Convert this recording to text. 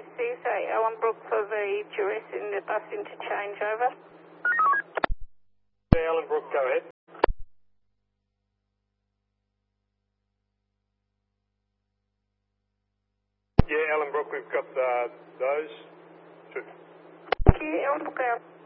886 Ellenbrook for the duress in the bus interchange, over. Yeah, Ellenbrook, go ahead. Yeah, Ellenbrook, we've got those. Thank you, Ellenbrook out.